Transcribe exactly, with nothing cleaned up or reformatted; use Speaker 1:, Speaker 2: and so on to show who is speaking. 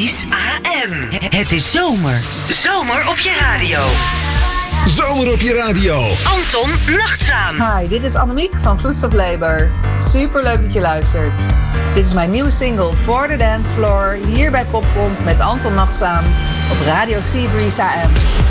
Speaker 1: Seabreeze A M. Het is zomer. Zomer op je radio.
Speaker 2: Zomer op je radio.
Speaker 1: Anton Nachtzaam.
Speaker 3: Hi, dit is Annemiek van Vloedstof Labor. Super leuk dat je luistert. Dit is mijn nieuwe single For the Dance Floor hier bij Popfront met Anton Nachtzaam op Radio Seabreeze A M.